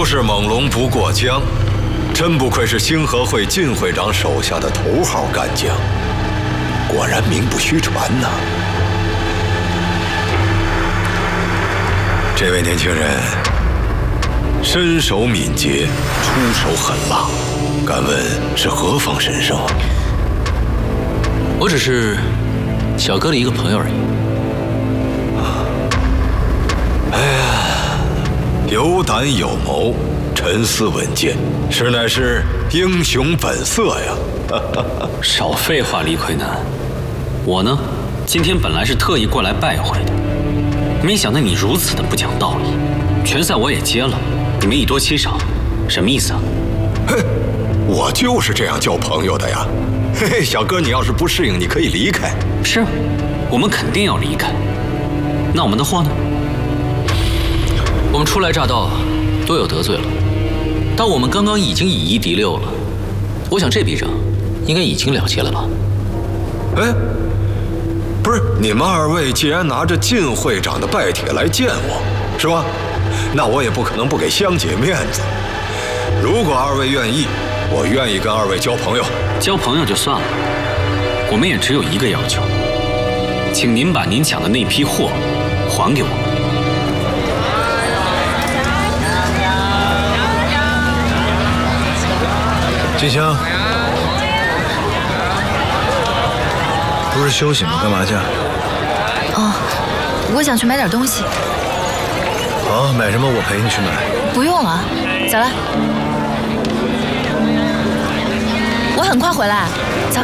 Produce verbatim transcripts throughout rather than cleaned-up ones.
是猛龙不过江，真不愧是星河会靳会长手下的头号干将，果然名不虚传呐。这位年轻人身手敏捷，出手狠辣，敢问是何方神圣？ 我只是小哥的一个朋友而已。 哎呀，有胆有谋，沉思稳健，实乃是英雄本色呀！ 少废话，李逵南。我呢，今天本来是特意过来拜会的，没想到你如此的不讲道理。拳赛我也接了，你们以多欺少，什么意思啊？ 哼，我就是这样交朋友的呀。嘿嘿，小哥，你要是不适应，你可以离开。 是，我们肯定要离开。那我们的货呢？我们初来乍到，多有得罪了。但我们刚刚已经以一敌六了，我想这笔账应该已经了结了吧？ 哎，不是，你们二位既然拿着靳会长的拜帖来见我，是吧？那我也不可能不给香姐面子。如果二位愿意，我愿意跟二位交朋友。 交朋友就算了，我们也只有一个要求，请您把您抢的那批货还给我们。 金香，不是休息吗？干嘛去？ 哦，我想去买点东西。 好，买什么我陪你去买。 不用了，走了。我很快回来，走。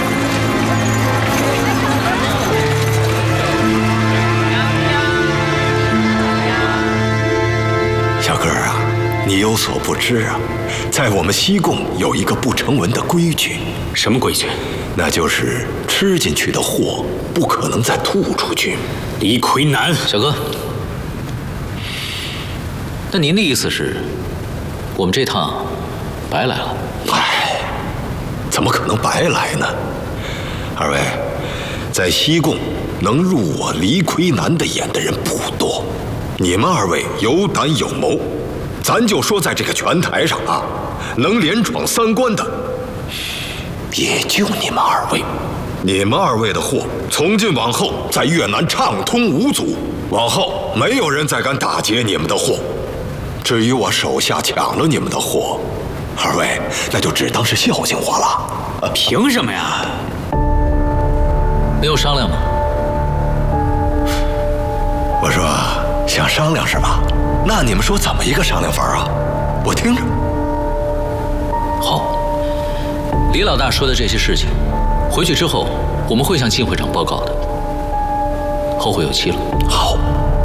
小哥啊，你有所不知啊，在我们西贡有一个不成文的规矩。 什么规矩？ 那就是吃进去的货不可能再吐出去。 李逵南，小哥，那您的意思是，我们这趟白来了？ 唉，怎么可能白来呢？二位，在西贡能入我李逵南的眼的人不多，你们二位有胆有谋，咱就说在这个拳台上啊，能连闯三关的，也就你们二位。你们二位的货，从今往后在越南畅通无阻，往后没有人再敢打劫你们的货。至于我手下抢了你们的货，二位那就只当是孝敬我了。 凭什么呀？没有商量吗？ 我说想商量是吧？那你们说怎么一个商量法啊？我听着。 好，李老大说的这些事情，回去之后我们会向靳会长报告的。后会有期了。 好。